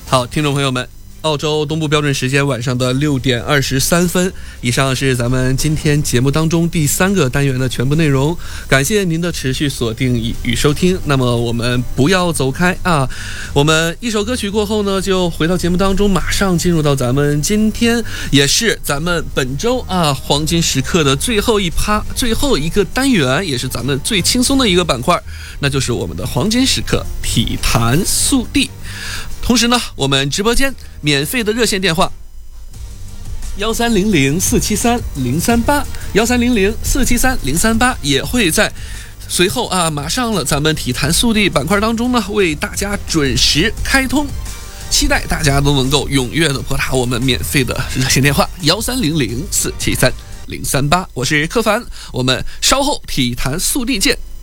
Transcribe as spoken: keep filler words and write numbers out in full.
好，听众朋友们，澳洲东部标准时间晚上的六点二十三分，以上是咱们今天节目当中第三个单元的全部内容。感谢您的持续锁定与收听。那么我们不要走开啊！我们一首歌曲过后呢，就回到节目当中，马上进入到咱们今天也是咱们本周啊黄金时刻的最后一趴、最后一个单元，也是咱们最轻松的一个板块，那就是我们的黄金时刻体坛速递。同时呢，我们直播间免费的热线电话幺三零零四七三零三八幺三零零四七三零三八也会在随后啊马上了咱们体坛速递板块当中呢为大家准时开通，期待大家都能够踊跃的拨打我们免费的热线电话幺三零零四七三零三八。我是柯凡，我们稍后体坛速递见。